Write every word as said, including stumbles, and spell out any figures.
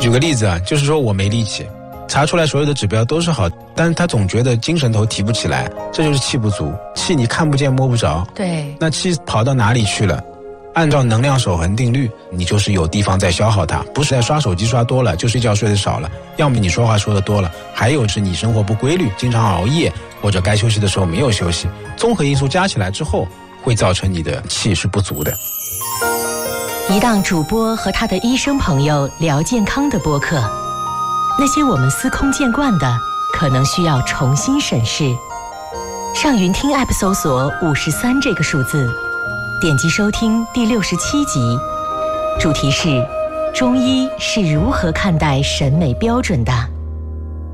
举个例子啊，就是说我没力气，查出来所有的指标都是好，但是他总觉得精神头提不起来，这就是气不足。气你看不见摸不着， 对， 那气跑到哪里去了？按照能量守恒定律，你就是有地方在消耗它，不是在刷手机刷多了，就睡觉睡得少了，要么你说话说得多了，还有是你生活不规律，经常熬夜，或者该休息的时候没有休息，综合因素加起来之后，会造成你的气是不足的。 一档主播和他的医生朋友聊健康的播客，那些我们司空见惯的，可能需要重新审视。上云听 App 搜索五十三这个数字，点击收听第六十七集，主题是中医是如何看待审美标准的。